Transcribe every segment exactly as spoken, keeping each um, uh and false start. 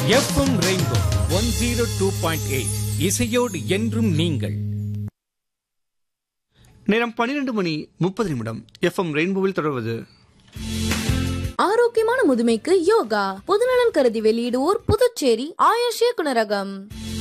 FM rainbow one zero two point eight இசையோடு என்றும் நீங்கள். நேரம் பன்னிரண்டு மணி முப்பது நிமிடம். எஃப்எம் ரெயின்போவில் தொடர்வது ஆரோக்கியமான முதுமைக்கு யோகா. பொதுநலன் கருதி வெளியிடுவோர் புதுச்சேரி ஆயுஷ் இயக்குனரகம்.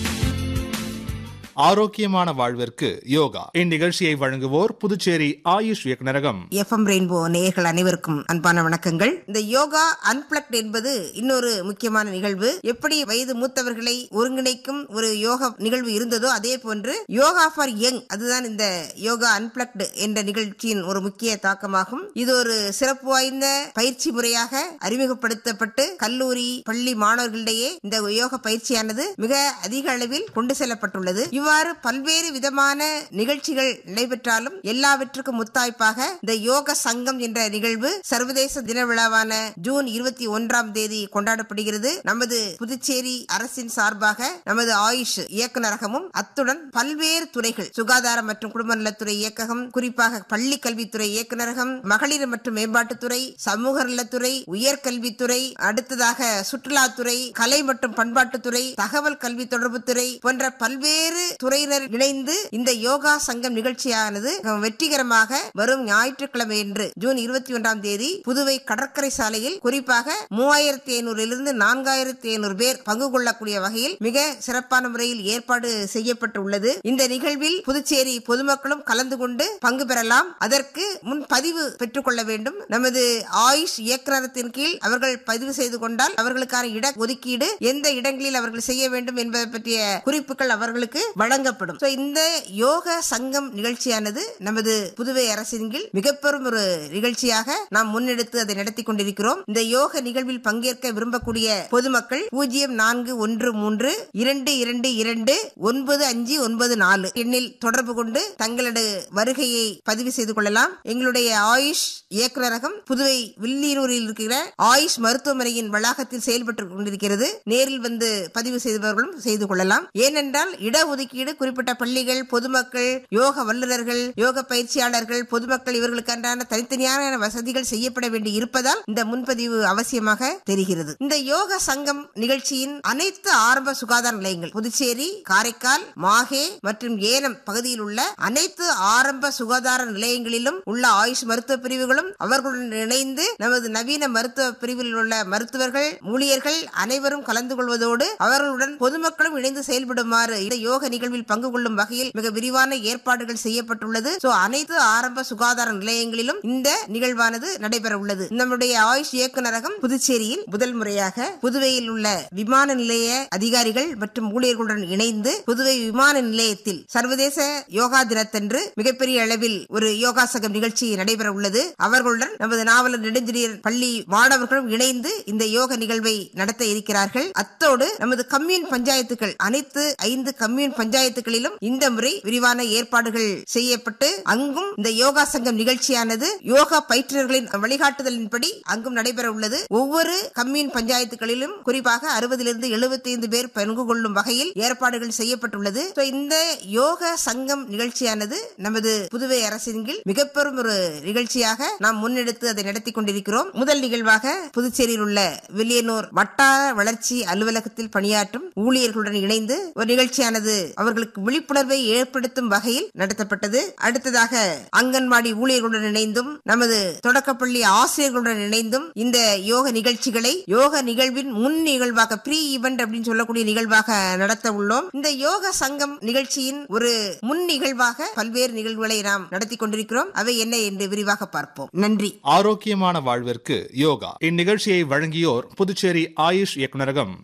ஆரோக்கியமான வாழ்விற்கு யோகா இந்நிகழ்ச்சியை வழங்குவோர் புதுச்சேரி ஆயுஷ் இயக்குனரகம். எஃப்எம் ரெயின்போ நேயர்கள் அனைவருக்கும் அன்பான வணக்கங்கள். இந்த யோகா அன்பிளக்ட் என்பது இன்னொரு முக்கியமான நிகழ்வு. எப்படி வயது மூத்தவர்களை ஒருங்கிணைக்கும் ஒரு யோகா நிகழ்வு இருந்ததோ அதே போன்று யோகா ஃபார் யங், அதுதான் இந்த யோகா அன்பிளக்ட் என்ற நிகழ்ச்சியின் ஒரு முக்கிய தாக்கமாகும். இது ஒரு சிறப்பு வாய்ந்த பயிற்சி முறையாக அறிமுகப்படுத்தப்பட்டு கல்லூரி பள்ளி மாணவர்களிடையே இந்த யோகா பயிற்சியானது மிக அதிக அளவில் கொண்டு செல்லப்பட்டுள்ளது. இவ்வாறு பல்வேறு விதமான நிகழ்ச்சிகள் நடைபெற்றாலும் எல்லாவற்றுக்கும் முத்தாய்ப்பாக இந்த யோக சங்கம் என்ற நிகழ்வு சர்வதேச தின விழாவான ஜூன் இருபத்தி ஒன்றாம் தேதி கொண்டாடப்படுகிறது. நமது புதுச்சேரி அரசின் சார்பாக நமது ஆயுஷ் இயக்குநரகமும் அத்துடன் பல்வேறு துறைகள், சுகாதார மற்றும் குடும்ப நலத்துறை இயக்ககம், குறிப்பாக பள்ளி கல்வித்துறை இயக்குநரகம், மகளிர் மற்றும் மேம்பாட்டுத்துறை, சமூக நலத்துறை, உயர்கல்வித்துறை, அடுத்ததாக சுற்றுலாத்துறை, கலை மற்றும் பண்பாட்டுத்துறை, தகவல் கல்வி தொடர்புத்துறை போன்ற பல்வேறு துறையினர் இணைந்து இந்த யோகா சங்கம் நிகழ்ச்சியானது வெற்றிகரமாக வரும் ஞாயிற்றுக்கிழமை என்று ஜூன் இருபத்தி ஒன்றாம் தேதி புதுவை கடற்கரை சாலையில் குறிப்பாக மூவாயிரத்தி ஐநூறிலிருந்து நான்காயிரத்தி ஐநூறு பேர் பங்கு கொள்ளக்கூடிய வகையில் மிக சிறப்பான முறையில் ஏற்பாடு செய்யப்பட்டுள்ளது. இந்த நிகழ்வில் புதுச்சேரி பொதுமக்களும் கலந்து கொண்டு பங்கு பெறலாம். அதற்கு முன் பதிவு பெற்றுக் கொள்ள வேண்டும். நமது ஆயுஷ் இயக்குநரகத்தின் கீழ் அவர்கள் பதிவு செய்து கொண்டால் அவர்களுக்கான இட ஒதுக்கீடு, எந்த இடங்களில் அவர்கள் செய்ய வேண்டும் என்பதை பற்றிய குறிப்புகள் அவர்களுக்கு வழங்கப்படும். இந்த யோக சங்கம் நிகழ்ச்சியானது நமது புதுவை அரசின் கீழ் மிக பெரும் ஒரு நிகழ்ச்சியாக நாம் முன்னெடுத்து அதை நடத்தி கொண்டிருக்கிறோம். இந்த யோக நிகழ்வில் பங்கேற்க விரும்பக்கூடிய பொதுமக்கள் பூஜ்ஜியம் நான்கு ஒன்று மூன்று இரண்டு இரண்டு இரண்டு ஒன்பது அஞ்சு ஒன்பது நாலு எண்ணில் தொடர்பு கொண்டு தங்களது வருகையை பதிவு செய்து கொள்ளலாம். எங்களுடைய ஆயுஷ் இயக்குநரகம் புதுவை வில்லியனூரில் இருக்கிற ஆயுஷ் மருத்துவமனையின் வளாகத்தில் செயல்பட்டு கொண்டிருக்கிறது. நேரில் வந்து பதிவு செய்தவர்களும் செய்து கொள்ளலாம். ஏனென்றால் இட ஒதுக்கீடு குறிப்பிட்ட பள்ளிகள், பொதுமக்கள், யோக வல்லுநர்கள், யோக பயிற்சியாளர்கள், பொதுமக்கள் இவர்களுக்கான தனித்தனியான வசதிகள் செய்யப்பட வேண்டி இருப்பதால் இந்த முன்பதிவு அவசியமாக தெரிகிறது. இந்த யோக சங்கம் நிகழ்ச்சியின் அனைத்து ஆரம்ப சுகாதார நிலையங்கள் புதுச்சேரி, காரைக்கால், மாஹே மற்றும் ஏனம் பகுதியில் உள்ள அனைத்து ஆரம்ப சுகாதார நிலையங்களிலும் உள்ள ஆயுஷ் மருத்துவ பிரிவுகளும் அவர்களுடன் இணைந்து நமது நவீன மருத்துவ பிரிவில் உள்ள மருத்துவர்கள், ஊழியர்கள் அனைவரும் கலந்து கொள்வதோடு அவர்களுடன் பொதுமக்களும் இணைந்து செயல்படுமாறு இந்த யோக நிகழ்வில் பங்கு கொள்ளும் வகையில் மிக விரிவான ஏற்பாடுகள் செய்யப்பட்டுள்ளது. அனைத்து ஆரம்ப சுகாதார நிலையங்களிலும் இந்த நிகழ்வானது நடைபெற உள்ளது. நம்முடைய ஆயுஷ் இயக்குநரகம் புதுச்சேரியில் முதல் முறையாக புதுவையில் உள்ள விமான நிலைய அதிகாரிகள் மற்றும் ஊழியர்களுடன் இணைந்து புதுவை விமான நிலையத்தில் சர்வதேச யோகா தினத்தன்று மிகப்பெரிய அளவில் ஒரு யோகா சங்கம் நிகழ்ச்சி நடைபெற உள்ளது. அவர்களுடன் நமது நாவலர் நெடுஞ்செழியன் பள்ளி மாணவர்களும் இணைந்து இந்த யோக நிகழ்வை நடத்த இருக்கிறார்கள். அத்தோடு நமது கம்யூன் பஞ்சாயத்துகள், அனைத்து ஐந்து கம்யூன் பஞ்சாயத்துகளிலும் இந்த முறை விரிவான ஏற்பாடுகள் செய்யப்பட்டு அங்கும் இந்த யோகா சங்கம் நிகழ்ச்சியானது யோகா பயிற்றுநர்களின் வழிகாட்டுதலின்படி அங்கும் நடைபெற உள்ளது. ஒவ்வொரு கம்யூன் பஞ்சாயத்துகளிலும் குறிப்பாக அறுபதிலிருந்து எழுபத்தி ஐந்து பேர் பங்கு கொள்ளும் வகையில் ஏற்பாடுகள் செய்யப்பட்டுள்ளது. இந்த யோக சங்கம் நிகழ்ச்சியானது நமது புதுவை அரசின் கீழ் மிக பெரும் ஒரு நிகழ்ச்சியாக நாம் முன்னெடுத்து அதை நடத்தி கொண்டிருக்கிறோம். முதல் நிகழ்வாக புதுச்சேரியில் உள்ள வில்லியனூர் வட்டார வளர்ச்சி அலுவலகத்தில் பணியாற்றும் ஊழியர்களுடன் இணைந்து ஒரு நிகழ்ச்சியானது அவர்களுக்கு விழிப்புணர்வை ஏற்படுத்தும் வகையில் நடத்தப்பட்டது. அடுத்ததாக அங்கன்வாடி ஊழியர்களுடன் இணைந்தும் நமது தொடக்கப்பள்ளி ஆசிரியர்களுடன் இணைந்தும் இந்த யோக நிகழ்ச்சிகளை யோக நிகழ்வின் முன் நிகழ்வாக ப்ரீ ஈவென்ட் அப்படின்னு சொல்லக்கூடிய நிகழ்வாக நடத்த உள்ளோம். இந்த யோக சங்கம் நிகழ்ச்சியின் ஒரு முன் நிகழ்வாக பல்வேறு நிகழ்வுகளை நாம் நடத்தி கொண்டிருக்கிறோம். அவை என்ன என்று விரிவாக பார்ப்போம். நன்றி. ஆரோக்கியமான வாழ்விற்கு யோகா இந்நிகழ்ச்சியை வழங்கியோர் புதுச்சேரி ஆயுஷ் இயக்குனரகம்.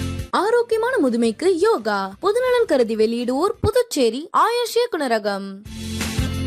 ஆரோக்கியமான முதுமைக்கு யோகா. பொதுநலன் கருதி வெளியிடுவோர் புதுச்சேரி ஆயுஷ் இயக்குனரகம்.